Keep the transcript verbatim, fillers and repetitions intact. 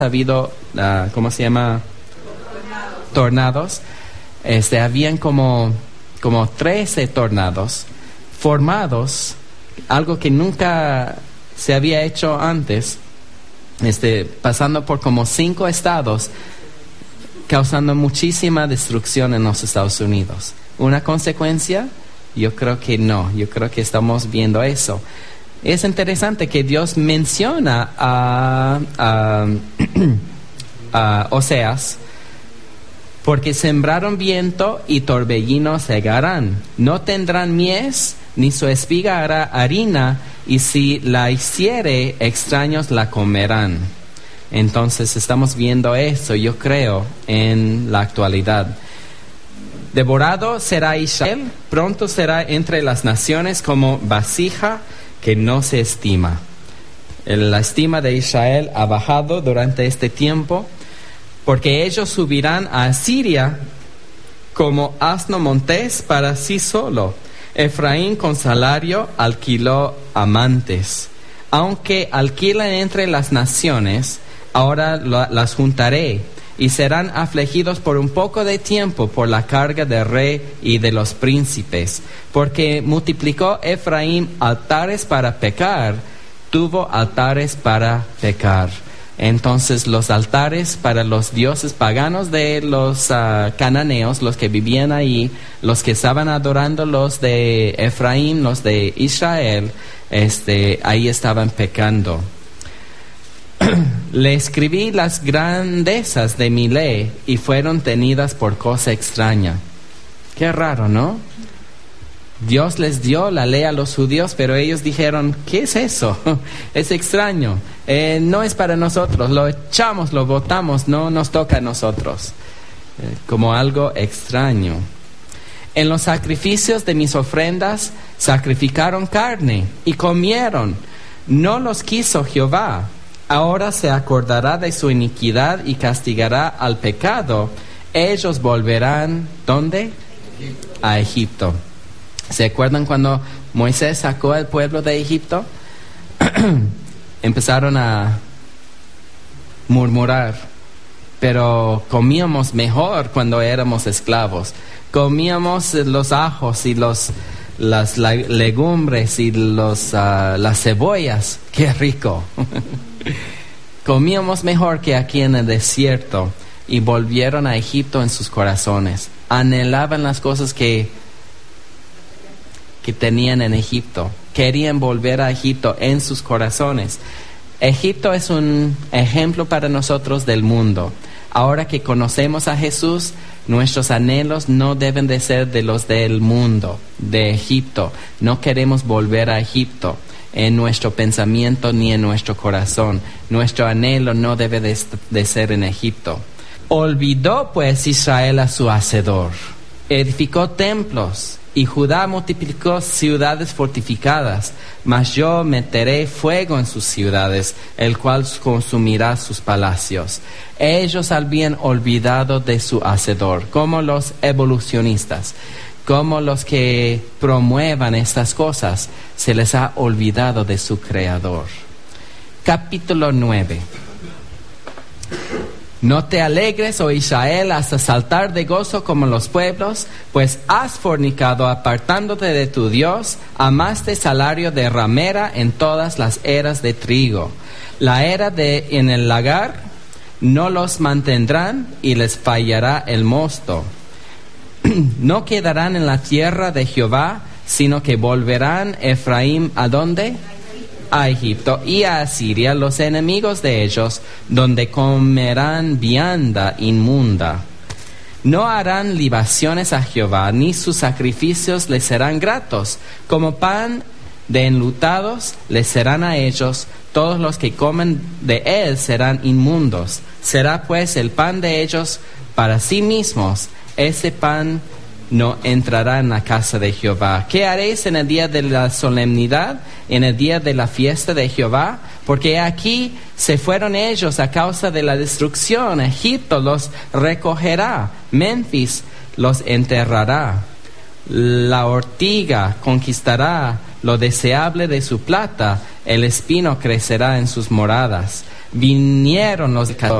ha habido, uh, ¿cómo se llama? Tornados. Tornados. Este, habían como, como trece tornados formados, algo que nunca se había hecho antes, este, pasando por como cinco estados, causando muchísima destrucción en los Estados Unidos. ¿Una consecuencia? Yo creo que no, yo creo que estamos viendo eso. Es interesante que Dios menciona a, a, a Oseas, porque sembraron viento y torbellino segarán. No tendrán mies, ni su espiga hará harina, y si la hiciere, extraños la comerán. Entonces estamos viendo eso, yo creo, en la actualidad. Devorado será Israel, pronto será entre las naciones como vasija que no se estima. La estima de Israel ha bajado durante este tiempo, porque ellos subirán a Asiria como asno montés para sí solo. Efraín con salario alquiló amantes. Aunque alquilan entre las naciones, ahora lo, las juntaré, y serán afligidos por un poco de tiempo por la carga del rey y de los príncipes, porque multiplicó Efraín altares para pecar, tuvo altares para pecar. Entonces los altares para los dioses paganos de los uh, cananeos, los que vivían ahí, los que estaban adorando los de Efraín, los de Israel, este, ahí estaban pecando. Le escribí las grandezas de mi ley y fueron tenidas por cosa extraña. Qué raro, ¿no? Dios les dio la ley a los judíos, pero ellos dijeron, ¿qué es eso? Es extraño, eh, no es para nosotros, lo echamos, lo botamos, no nos toca a nosotros, eh, como algo extraño. En los sacrificios de mis ofrendas sacrificaron carne y comieron, no los quiso Jehová. Ahora se acordará de su iniquidad y castigará al pecado. Ellos volverán, ¿dónde? A Egipto. ¿Se acuerdan cuando Moisés sacó al pueblo de Egipto? Empezaron a murmurar, pero comíamos mejor cuando éramos esclavos. Comíamos los ajos y los, las la, legumbres y los, uh, las cebollas. ¡Qué rico! Comíamos mejor que aquí en el desierto. Y volvieron a Egipto en sus corazones. Anhelaban las cosas que que tenían en Egipto. Querían volver a Egipto en sus corazones. Egipto es un ejemplo para nosotros del mundo. Ahora que conocemos a Jesús, nuestros anhelos no deben de ser de los del mundo, de Egipto. No queremos volver a Egipto en nuestro pensamiento ni en nuestro corazón. Nuestro anhelo no debe de, de ser en Egipto. Olvidó pues Israel a su hacedor. Edificó templos. Y Judá multiplicó ciudades fortificadas, mas yo meteré fuego en sus ciudades, el cual consumirá sus palacios. Ellos habían olvidado de su hacedor, como los evolucionistas, como los que promuevan estas cosas, se les ha olvidado de su creador. Capítulo nueve. No te alegres, oh Israel, hasta saltar de gozo como los pueblos, pues has fornicado apartándote de tu Dios, amaste salario de ramera en todas las eras de trigo. La era de en el lagar no los mantendrán y les fallará el mosto. No quedarán en la tierra de Jehová, sino que volverán Efraín, ¿a dónde? A Egipto y a Asiria, los enemigos de ellos, donde comerán vianda inmunda. No harán libaciones a Jehová, ni sus sacrificios les serán gratos. Como pan de enlutados les serán a ellos, todos los que comen de él serán inmundos. Será pues el pan de ellos para sí mismos, ese pan no entrará en la casa de Jehová. ¿Qué haréis en el día de la solemnidad, en el día de la fiesta de Jehová? Porque aquí se fueron ellos a causa de la destrucción. Egipto los recogerá, Memphis los enterrará. La ortiga conquistará lo deseable de su plata, el espino crecerá en sus moradas. vinieron los